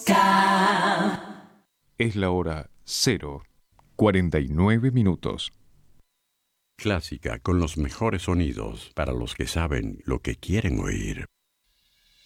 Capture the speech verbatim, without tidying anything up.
Es la hora cero, cuarenta y nueve minutos. Clásica con los mejores sonidos para los que saben lo que quieren oír.